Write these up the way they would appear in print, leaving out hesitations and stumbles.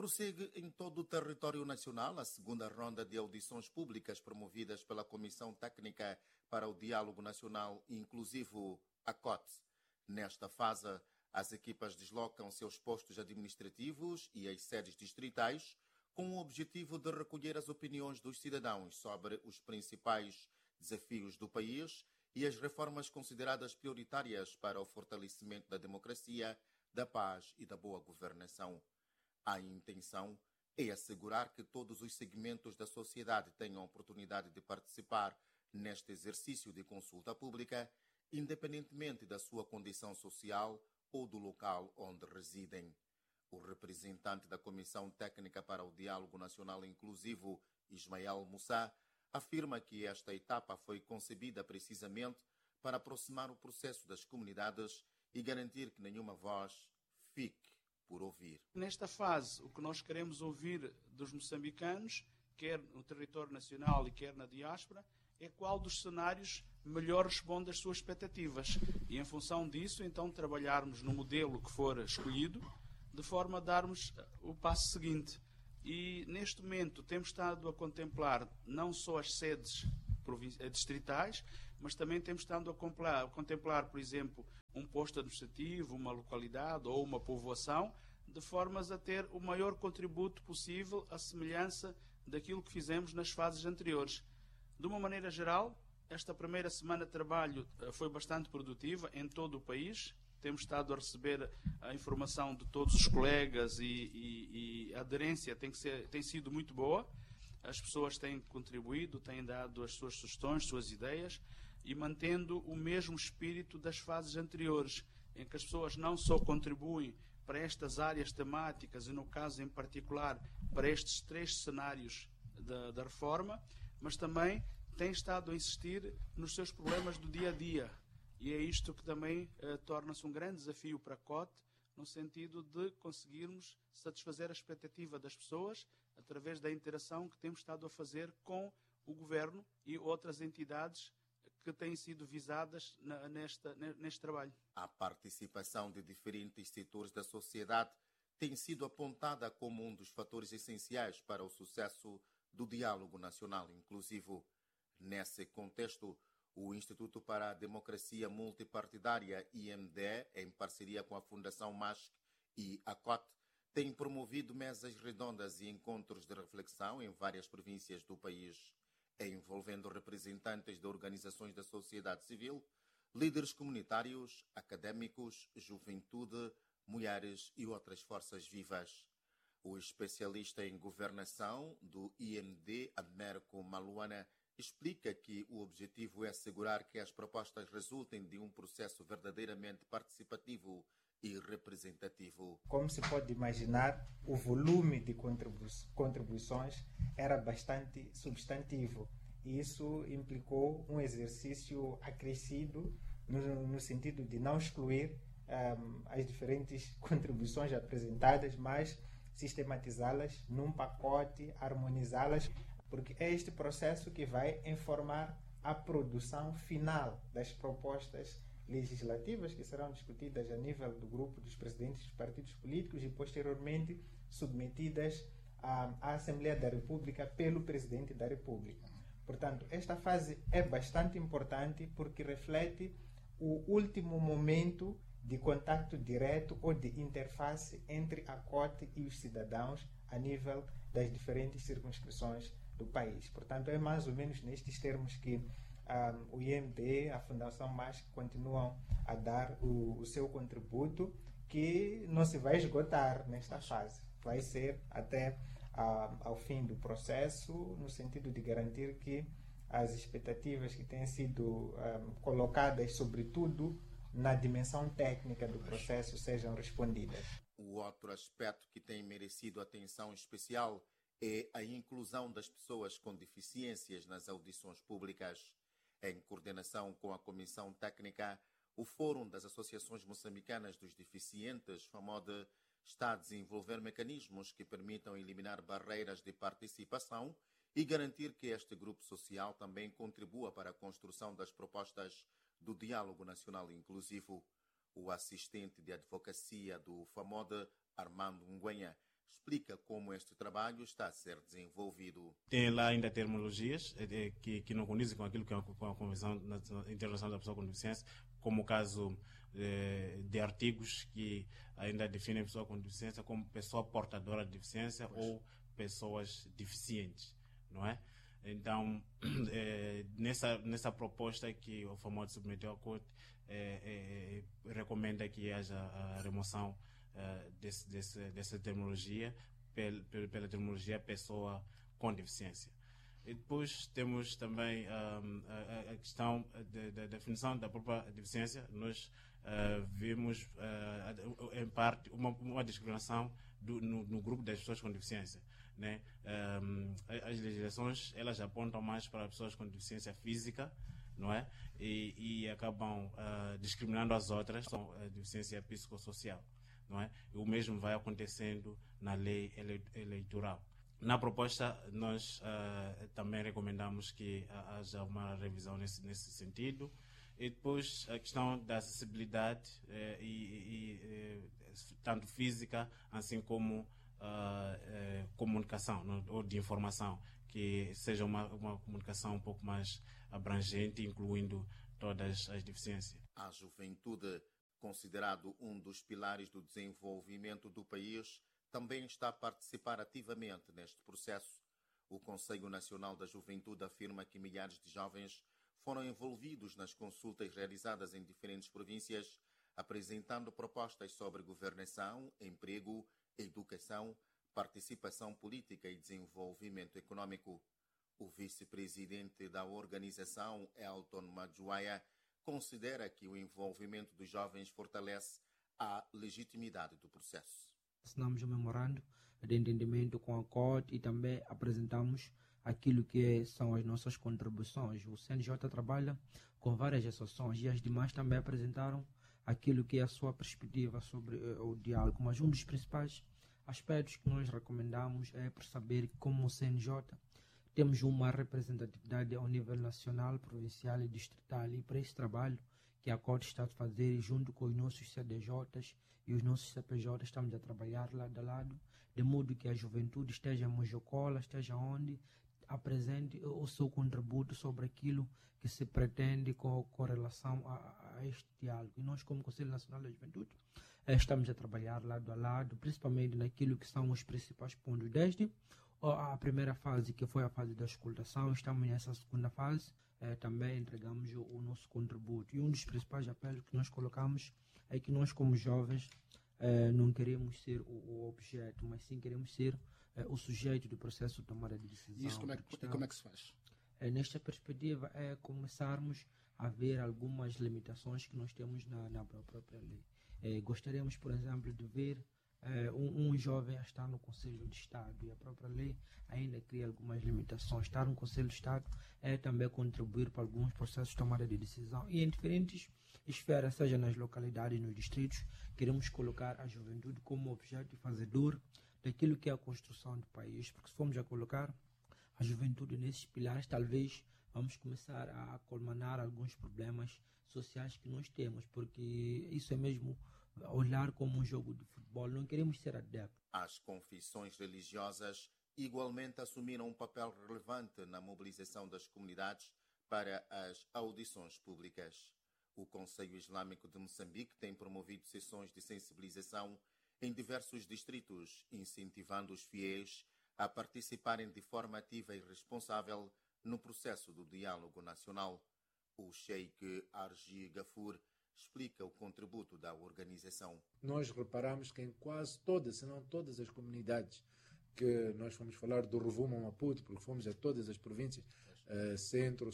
Prossegue em todo o território nacional a segunda ronda de audições públicas promovidas pela Comissão Técnica para o Diálogo Nacional Inclusivo, ACOT. Nesta fase, as equipas deslocam seus postos administrativos e as sedes distritais com o objetivo de recolher as opiniões dos cidadãos sobre os principais desafios do país e as reformas consideradas prioritárias para o fortalecimento da democracia, da paz e da boa governação. A intenção é assegurar que todos os segmentos da sociedade tenham a oportunidade de participar neste exercício de consulta pública, independentemente da sua condição social ou do local onde residem. O representante da Comissão Técnica para o Diálogo Nacional Inclusivo, Ismael Moussa, afirma que esta etapa foi concebida precisamente para aproximar o processo das comunidades e garantir que nenhuma voz fique por ouvir. Nesta fase, o que nós queremos ouvir dos moçambicanos, quer no território nacional e quer na diáspora, é qual dos cenários melhor responde às suas expectativas. E em função disso, então, trabalharmos no modelo que for escolhido, de forma a darmos o passo seguinte. E neste momento temos estado a contemplar não só as sedes distritais, mas também temos estado a contemplar, por exemplo, um posto administrativo, uma localidade ou uma povoação, de formas a ter o maior contributo possível à semelhança daquilo que fizemos nas fases anteriores. De uma maneira geral, esta primeira semana de trabalho foi bastante produtiva em todo o país. Temos estado a receber a informação de todos os colegas e a aderência tem sido muito boa. As pessoas têm contribuído, têm dado as suas sugestões, suas ideias e mantendo o mesmo espírito das fases anteriores, em que as pessoas não só contribuem para estas áreas temáticas e, no caso em particular, para estes 3 cenários da reforma, mas também têm estado a insistir nos seus problemas do dia a dia. E é isto que também torna-se um grande desafio para a COT, no sentido de conseguirmos satisfazer a expectativa das pessoas através da interação que temos estado a fazer com o Governo e outras entidades que têm sido visadas neste trabalho. A participação de diferentes setores da sociedade tem sido apontada como um dos fatores essenciais para o sucesso do Diálogo Nacional Inclusivo. Nesse contexto, o Instituto para a Democracia Multipartidária, IMD, em parceria com a Fundação MASC e a COT, tem promovido mesas redondas e encontros de reflexão em várias províncias do país, envolvendo representantes de organizações da sociedade civil, líderes comunitários, académicos, juventude, mulheres e outras forças vivas. O especialista em governação do IMD, Américo Maluana, explica que o objetivo é assegurar que as propostas resultem de um processo verdadeiramente participativo e representativo. Como se pode imaginar, o volume de contribuições era bastante substantivo. E isso implicou um exercício acrescido no sentido de não excluir as diferentes contribuições apresentadas, mas sistematizá-las num pacote, harmonizá-las, porque é este processo que vai informar a produção final das propostas legislativas que serão discutidas a nível do grupo dos presidentes dos partidos políticos e posteriormente submetidas à Assembleia da República pelo Presidente da República. Portanto, esta fase é bastante importante porque reflete o último momento de contato direto ou de interface entre a COT e os cidadãos a nível das diferentes circunscrições do país. Portanto, é mais ou menos nestes termos que o IMD, a Fundação MASC, continuam a dar o seu contributo, que não se vai esgotar nesta fase. Vai ser até ao fim do processo, no sentido de garantir que as expectativas que têm sido colocadas, sobretudo na dimensão técnica do processo, sejam respondidas. O outro aspecto que tem merecido atenção especial é a inclusão das pessoas com deficiências nas audições públicas. Em coordenação com a Comissão Técnica, o Fórum das Associações Moçambicanas dos Deficientes, FAMODE, está a desenvolver mecanismos que permitam eliminar barreiras de participação e garantir que este grupo social também contribua para a construção das propostas do Diálogo Nacional Inclusivo. O assistente de advocacia do FAMODE, Armando Nguenha, explica como este trabalho está a ser desenvolvido. Tem lá ainda terminologias que não condizem com aquilo que é com a Convenção Internacional da Pessoa com Deficiência, como o caso de artigos que ainda definem a pessoa com deficiência como pessoa portadora de deficiência ou pessoas deficientes, não é? Então, nessa proposta que o FAMOD submeteu à Corte, recomenda que haja a remoção dessa terminologia pela terminologia pessoa com deficiência. E depois temos também a questão da definição da própria deficiência. Nós vimos, em parte, uma discriminação no grupo das pessoas com deficiência, né? As legislações, elas apontam mais para pessoas com deficiência física, não é? E acabam discriminando as outras com deficiência psicossocial, não é? E o mesmo vai acontecendo na lei eleitoral. Na proposta, nós também recomendamos que haja uma revisão nesse sentido. E depois a questão da acessibilidade, tanto física, assim como comunicação, não? Ou de informação, que seja uma comunicação um pouco mais abrangente, incluindo todas as deficiências. A juventude, considerado um dos pilares do desenvolvimento do país, também está a participar ativamente neste processo. O Conselho Nacional da Juventude afirma que milhares de jovens foram envolvidos nas consultas realizadas em diferentes províncias, apresentando propostas sobre governação, emprego, educação, participação política e desenvolvimento econômico. O vice-presidente da organização, Elton Majuaya, considera que o envolvimento dos jovens fortalece a legitimidade do processo. Assinamos um memorando de entendimento com a COT e também apresentamos aquilo que são as nossas contribuições. O CNJ trabalha com várias associações e as demais também apresentaram aquilo que é a sua perspectiva sobre o diálogo. Mas um dos principais aspectos que nós recomendamos é perceber que, como o CNJ, temos uma representatividade ao nível nacional, provincial e distrital, e para esse trabalho que a COT está a fazer, junto com os nossos CDJs e os nossos CPJs, estamos a trabalhar lado a lado, de modo que a juventude esteja em Mojocola, esteja onde, apresente o seu contributo sobre aquilo que se pretende com relação a este diálogo. E nós, como Conselho Nacional da Juventude, estamos a trabalhar lado a lado, principalmente naquilo que são os principais pontos. Desde a primeira fase, que foi a fase da escutação, estamos nessa segunda fase, também entregamos o nosso contributo. E um dos principais apelos que nós colocamos é que nós, como jovens, não queremos ser o objeto, mas sim queremos ser o sujeito do processo de tomada de decisão. E isso como é que se faz? Nesta perspectiva, é começarmos a ver algumas limitações que nós temos na própria lei. Gostaríamos, por exemplo, de ver um jovem a estar no Conselho de Estado, e a própria lei ainda cria algumas limitações. Estar no Conselho de Estado é também contribuir para alguns processos de tomada de decisão, e em diferentes esferas, seja nas localidades, nos distritos, queremos colocar a juventude como objeto fazedor daquilo que é a construção do país, porque se formos a colocar a juventude nesses pilares, talvez vamos começar a colmanar alguns problemas sociais que nós temos, porque isso é mesmo olhar como um jogo de futebol, não queremos ser adeptos. As confissões religiosas igualmente assumiram um papel relevante na mobilização das comunidades para as audições públicas. O Conselho Islâmico de Moçambique tem promovido sessões de sensibilização em diversos distritos, incentivando os fiéis a participarem de forma ativa e responsável no processo do diálogo nacional. O Sheikh Arji Gafur explica o contributo da organização. Nós reparamos que em quase todas, se não todas as comunidades, que nós fomos falar do Rovuma Maputo, porque fomos a todas as províncias, centro,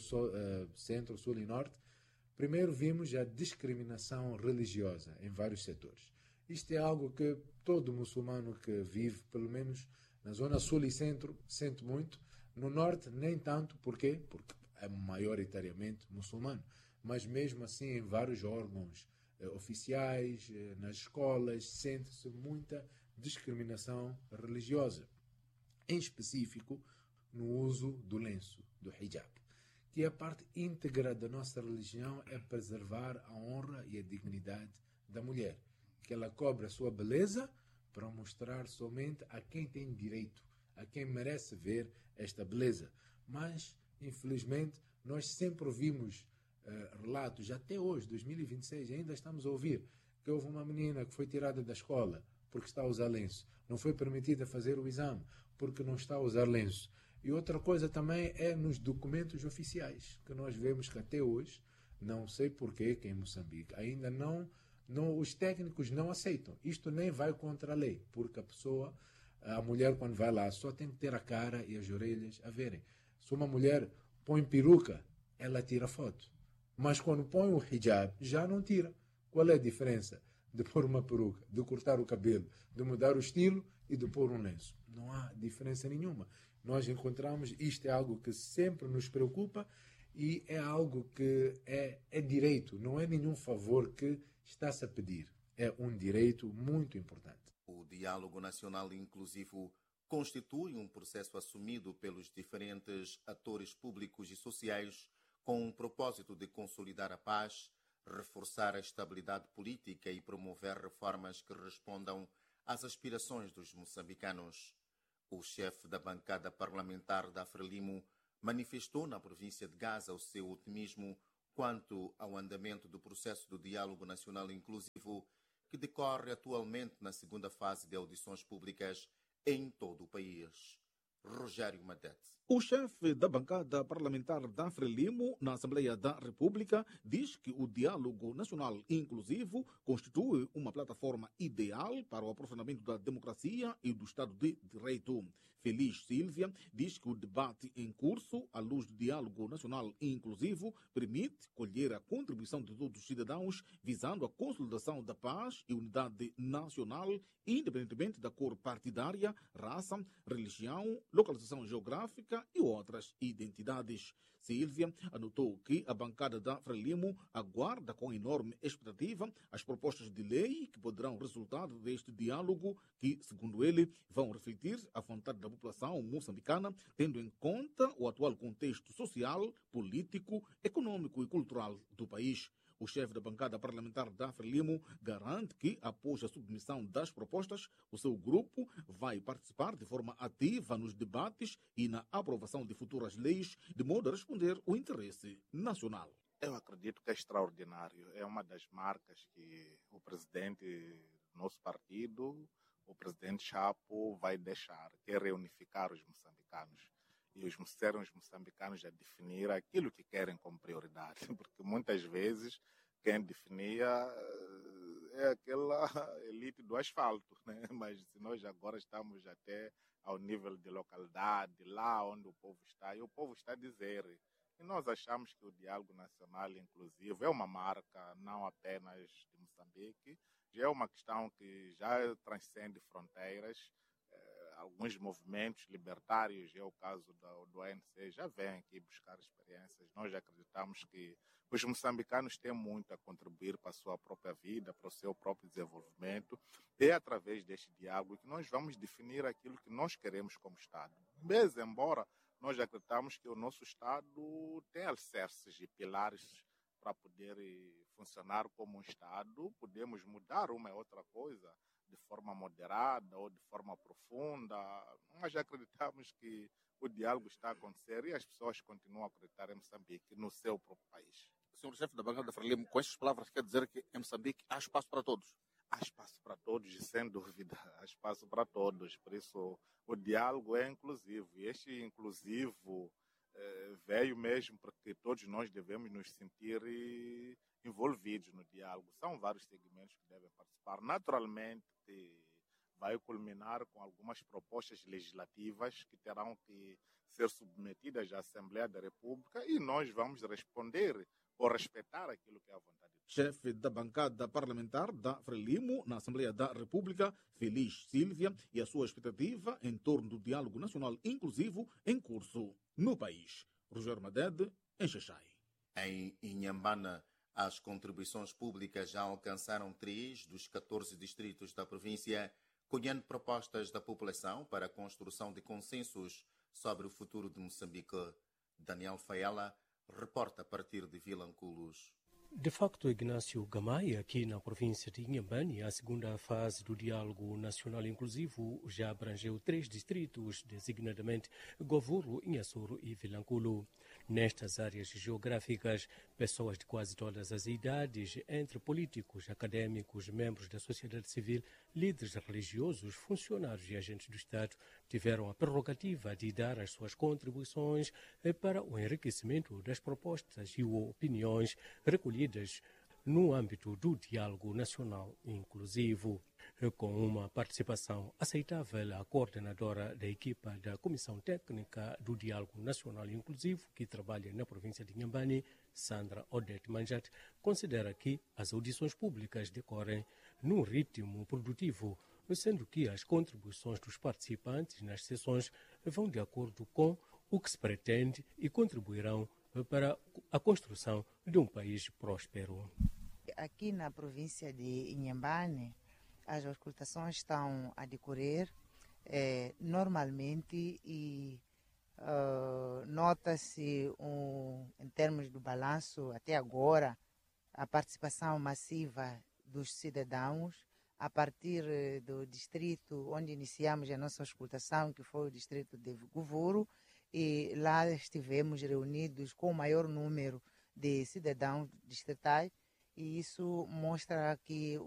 sul e norte, primeiro vimos a discriminação religiosa em vários setores. Isto é algo que todo muçulmano que vive, pelo menos na zona sul e centro, sente muito. No norte, nem tanto. Porquê? Porque é maioritariamente muçulmano. Mas mesmo assim, em vários órgãos oficiais, nas escolas, sente-se muita discriminação religiosa. Em específico, no uso do lenço, do hijab, que a parte íntegra da nossa religião é preservar a honra e a dignidade da mulher, que ela cobre a sua beleza, para mostrar somente a quem tem direito, a quem merece ver esta beleza. Mas, infelizmente, nós sempre ouvimos relatos, até hoje, 2026, ainda estamos a ouvir que houve uma menina que foi tirada da escola porque está a usar lenço, não foi permitida fazer o exame porque não está a usar lenço. E outra coisa também é nos documentos oficiais, que nós vemos que até hoje, não sei porquê, que em Moçambique ainda não, os técnicos não aceitam. Isto nem vai contra a lei, porque a mulher quando vai lá só tem que ter a cara e as orelhas a verem. Se uma mulher põe peruca, ela tira foto. Mas quando põe o hijab, já não tira. Qual é a diferença de pôr uma peruca, de cortar o cabelo, de mudar o estilo e de pôr um lenço? Não há diferença nenhuma. Nós encontramos, isto é algo que sempre nos preocupa e é algo que é direito, não é nenhum favor que está-se a pedir. É um direito muito importante. O diálogo nacional inclusivo constitui um processo assumido pelos diferentes atores públicos e sociais com o propósito de consolidar a paz, reforçar a estabilidade política e promover reformas que respondam às aspirações dos moçambicanos. O chefe da bancada parlamentar da Frelimo manifestou na província de Gaza o seu otimismo quanto ao andamento do processo do diálogo nacional inclusivo que decorre atualmente na segunda fase de audições públicas em todo o país. Rogério Madete. O chefe da bancada parlamentar da Frelimo na Assembleia da República diz que o diálogo nacional inclusivo constitui uma plataforma ideal para o aprofundamento da democracia e do Estado de Direito. Feliz Sílvia diz que o debate em curso, à luz do diálogo nacional inclusivo, permite colher a contribuição de todos os cidadãos, visando a consolidação da paz e unidade nacional, independentemente da cor partidária, raça, religião, localização geográfica e outras identidades. Sílvia anotou que a bancada da Frelimo aguarda com enorme expectativa as propostas de lei que poderão resultar deste diálogo que, segundo ele, vão refletir a vontade da população moçambicana, tendo em conta o atual contexto social, político, econômico e cultural do país. O chefe da bancada parlamentar da Frelimo garante que, após a submissão das propostas, o seu grupo vai participar de forma ativa nos debates e na aprovação de futuras leis, de modo a responder ao interesse nacional. Eu acredito que é extraordinário. É uma das marcas que o presidente do nosso partido, o presidente Chapo, vai deixar, que é reunificar os moçambicanos. E os moçambicanos a definir aquilo que querem como prioridade, porque muitas vezes quem definia é aquela elite do asfalto, né? Mas se nós agora estamos até ao nível de localidade, lá onde o povo está, e o povo está a dizer. E nós achamos que o diálogo nacional inclusivo é uma marca não apenas de Moçambique, já é uma questão que já transcende fronteiras. Alguns movimentos libertários, é o caso do ANC, já vêm aqui buscar experiências. Nós acreditamos que os moçambicanos têm muito a contribuir para a sua própria vida, para o seu próprio desenvolvimento. É através deste diálogo que nós vamos definir aquilo que nós queremos como Estado. Mesmo embora nós acreditamos que o nosso Estado tem alicerces e pilares para poder funcionar como um Estado, podemos mudar uma e outra coisa de forma moderada ou de forma profunda. Nós acreditamos que o diálogo está a acontecer e as pessoas continuam a acreditar em Moçambique, no seu próprio país. O senhor chefe da bancada da Frelimo, com estas palavras, quer dizer que em Moçambique há espaço para todos? Há espaço para todos, e sem dúvida, há espaço para todos. Por isso, o diálogo é inclusivo. E este inclusivo veio mesmo porque todos nós devemos nos sentir envolvidos no diálogo. São vários segmentos que devem participar. Naturalmente, vai culminar com algumas propostas legislativas que terão que ser submetidas à Assembleia da República e nós vamos responder ou respeitar aquilo que é a vontade do chefe da bancada parlamentar da Frelimo na Assembleia da República, Feliz Sílvia, e a sua expectativa em torno do diálogo nacional inclusivo em curso no país. Rogério Madede, em Xaxai. Em Inhambana, as contribuições públicas já alcançaram 3 dos 14 distritos da província, colhendo propostas da população para a construção de consensos sobre o futuro de Moçambique. Daniel Faela reporta a partir de Vilanculos. De facto, Ignácio Gamay, aqui na província de Inhambane, a segunda fase do Diálogo Nacional Inclusivo já abrangeu 3 distritos, designadamente Govuro, Inhassoro e Vilanculo. Nestas áreas geográficas, pessoas de quase todas as idades, entre políticos, académicos, membros da sociedade civil, líderes religiosos, funcionários e agentes do Estado, tiveram a prerrogativa de dar as suas contribuições para o enriquecimento das propostas e opiniões recolhidas no âmbito do Diálogo Nacional Inclusivo. Com uma participação aceitável, a coordenadora da equipa da Comissão Técnica do Diálogo Nacional Inclusivo, que trabalha na província de Inhambane, Sandra Odete Manjat, considera que as audições públicas decorrem num ritmo produtivo, sendo que as contribuições dos participantes nas sessões vão de acordo com o que se pretende e contribuirão para a construção de um país próspero. Aqui na província de Inhambane, as auscultações estão a decorrer normalmente e nota-se, em termos do balanço, até agora, a participação massiva dos cidadãos a partir do distrito onde iniciamos a nossa auscultação, que foi o distrito de Govuro, e lá estivemos reunidos com o maior número de cidadãos distritais, e isso mostra que